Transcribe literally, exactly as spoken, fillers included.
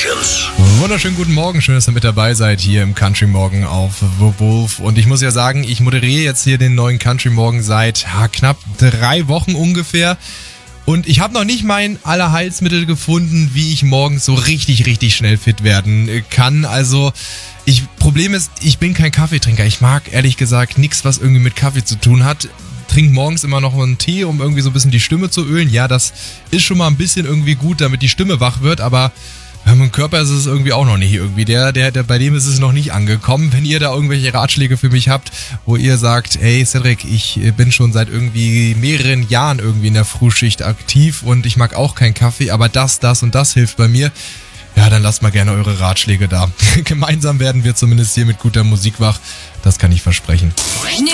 Sessions. Wunderschönen guten Morgen, schön, dass ihr mit dabei seid hier im Country Morgen auf The Wolf. Und ich muss ja sagen, ich moderiere jetzt hier den neuen Country Morgen seit ja, knapp drei Wochen ungefähr. Und ich habe noch nicht mein Allerheilsmittel gefunden, wie ich morgens so richtig, richtig schnell fit werden kann. Also, ich Problem ist, ich bin kein Kaffeetrinker. Ich mag ehrlich gesagt nichts, was irgendwie mit Kaffee zu tun hat. Trink morgens immer noch einen Tee, um irgendwie so ein bisschen die Stimme zu ölen. Ja, das ist schon mal ein bisschen irgendwie gut, damit die Stimme wach wird, aber beim Körper ist es irgendwie auch noch nicht irgendwie. Der, der, der, bei dem ist es noch nicht angekommen. Wenn ihr da irgendwelche Ratschläge für mich habt, wo ihr sagt, hey Cedric, ich bin schon seit irgendwie mehreren Jahren irgendwie in der Frühschicht aktiv und ich mag auch keinen Kaffee, aber das, das und das hilft bei mir. Ja, dann lasst mal gerne eure Ratschläge da. Gemeinsam werden wir zumindest hier mit guter Musik wach. Das kann ich versprechen. New